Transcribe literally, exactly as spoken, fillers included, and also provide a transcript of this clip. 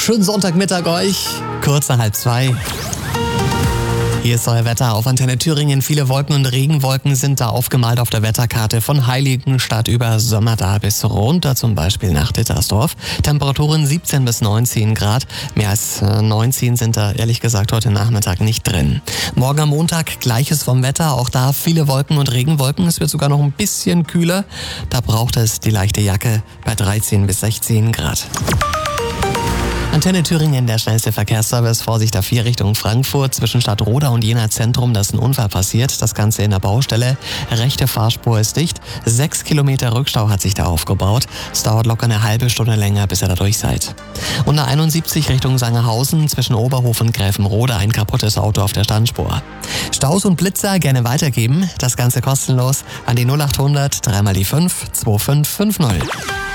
schönen Sonntagmittag euch. Kurz nach halb zwei. Hier ist euer Wetter auf Antenne Thüringen. Viele Wolken und Regenwolken sind da aufgemalt auf der Wetterkarte. Von Heiligenstadt über Sömmerda bis runter zum Beispiel nach Dittersdorf. Temperaturen siebzehn bis neunzehn Grad. Mehr als neunzehn sind da ehrlich gesagt heute Nachmittag nicht drin. Morgen am Montag gleiches vom Wetter. Auch da viele Wolken und Regenwolken. Es wird sogar noch ein bisschen kühler. Da braucht es die leichte Jacke bei dreizehn bis sechzehn Grad. Antenne Thüringen, der schnellste Verkehrsservice. Vorsicht A vier Richtung Frankfurt. Zwischen Stadtroda und Jena Zentrum, da ist ein Unfall passiert. Das Ganze in der Baustelle. Rechte Fahrspur ist dicht. Sechs Kilometer Rückstau hat sich da aufgebaut. Es dauert locker eine halbe Stunde länger, bis ihr da durch seid. Und A einundsiebzig Richtung Sangerhausen. Zwischen Oberhof und Gräfenrode ein kaputtes Auto auf der Standspur. Staus und Blitzer gerne weitergeben. Das Ganze kostenlos an die null acht hundert, dreimal die fünf, zwei fünf fünf null.